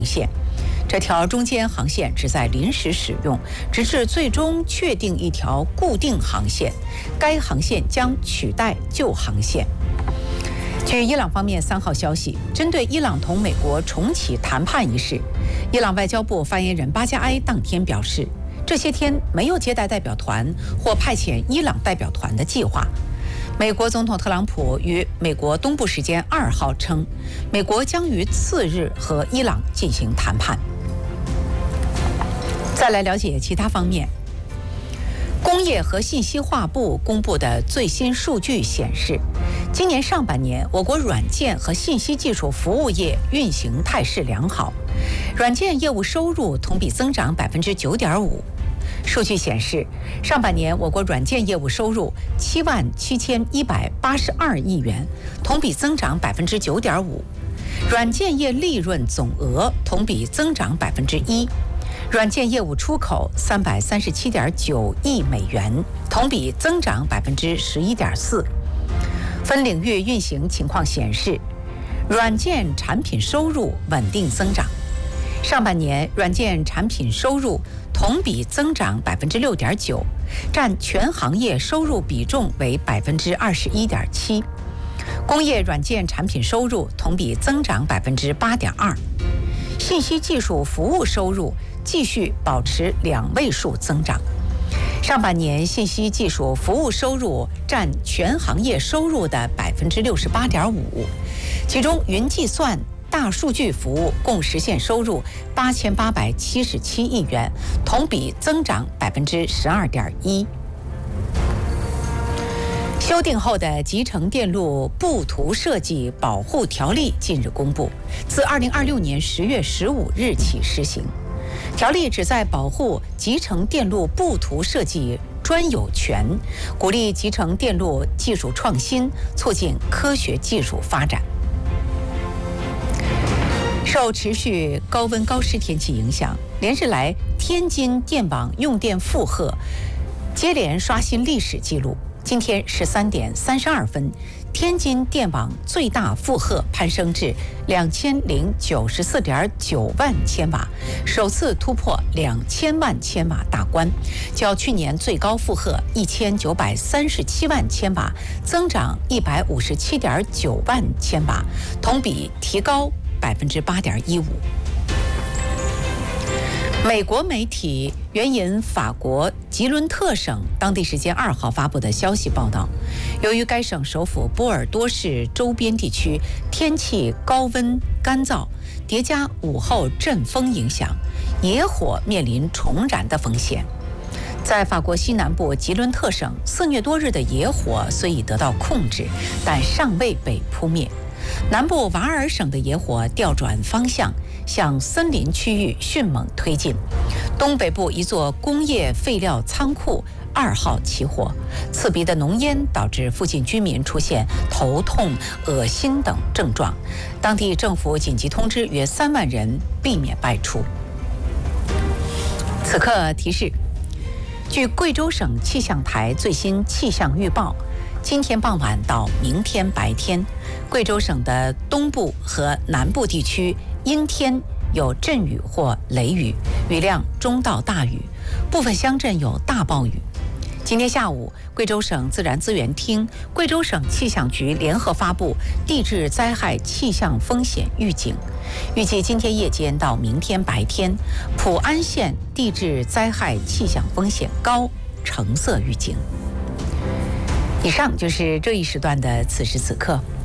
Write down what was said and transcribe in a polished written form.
线。这条中间航线只在临时使用，直至最终确定一条固定航线。该航线将取代旧航线。据伊朗方面3号消息，针对伊朗同美国重启谈判一事，伊朗外交部发言人巴加埃当天表示，这些天没有接待代表团或派遣伊朗代表团的计划。美国总统特朗普于美国东部时间2号称，美国将于次日和伊朗进行谈判。再来了解其他方面。工业和信息化部公布的最新数据显示，今年上半年我国软件和信息技术服务业运行态势良好，软件业务收入同比增长9.5%。数据显示，上半年我国软件业务收入77182亿元，同比增长9.5%，软件业利润总额同比增长1%。软件业务出口337.9亿美元，同比增长11.4%。分领域运行情况显示，软件产品收入稳定增长。上半年软件产品收入同比增长6.9%，占全行业收入比重为21.7%。工业软件产品收入同比增长8.2%。信息技术服务收入继续保持2位数增长。上半年信息技术服务收入占全行业收入的68.5%，其中云计算、大数据服务共实现收入8877亿元，同比增长12.1%。修订后的集成电路布图设计保护条例近日公布，自2026年10月15日起施行。条例旨在保护集成电路布图设计专有权，鼓励集成电路技术创新，促进科学技术发展。受持续高温高湿天气影响，连日来天津电网用电负荷接连刷新历史记录。今天13点32分，天津电网最大负荷攀升至2094.9万千瓦，首次突破2000万千瓦大关，较去年最高负荷1937万千瓦增长157.9万千瓦，同比提高8.15%。美国媒体援引法国吉伦特省当地时间2号发布的消息报道，由于该省首府波尔多市周边地区天气高温干燥，叠加午后阵风影响，野火面临重燃的风险。在法国西南部吉伦特省，4月多日的野火虽已得到控制，但尚未被扑灭。南部瓦尔省的野火调转方向，向森林区域迅猛推进。东北部一座工业废料仓库2号起火，刺鼻的浓烟导致附近居民出现头痛、恶心等症状。当地政府紧急通知约3万人避免外出。此刻提示，据贵州省气象台最新气象预报，今天傍晚到明天白天，贵州省的东部和南部地区阴天，有阵雨或雷雨，雨量中到大雨，部分乡镇有大暴雨。今天下午，贵州省自然资源厅、贵州省气象局联合发布地质灾害气象风险预警，预计今天夜间到明天白天，普安县地质灾害气象风险高，橙色预警。以上就是这一时段的此时此刻。